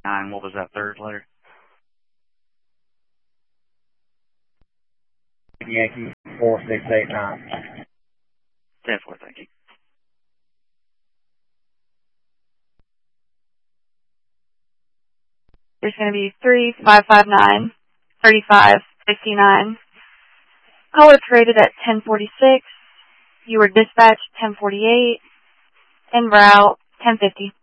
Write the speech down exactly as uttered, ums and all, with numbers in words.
Nine, what was that third letter? Yankee four six eight nine. ten four, thank you. There's going to be three five five nine, thirty-five fifty-nine. Caller created at ten forty-six. You were dispatched ten forty-eight. En route ten fifty.